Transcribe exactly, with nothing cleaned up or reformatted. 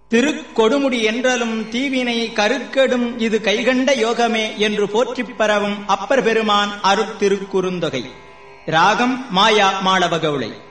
திருக்கொடுமுடி என்றலும் தீவினை கருக்கெடும் இது கைகண்ட யோகமே என்று போற்றிப் பரவும் அப்பர் பெருமான் அருட்திருக்குறுந்தொகை. ராகம் மாயா மாளவகவுளை.